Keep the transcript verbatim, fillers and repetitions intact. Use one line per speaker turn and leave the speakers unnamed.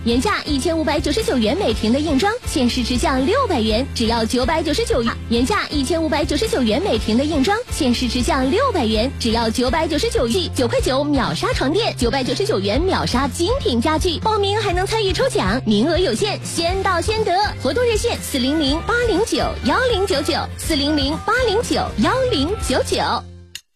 原价一千五百九十九元每瓶的硬装，限时直降六百元，只要九百九十九元。原价一千五百九十九元每瓶的硬装，限时直降六百元，只要九百九十九元。九块九秒杀床垫，九百九十九元秒杀精品家具。报名还能参与抽奖，名额有限，先到先得。活动热线四零零八零九幺零九九，四零零八零九幺零九九。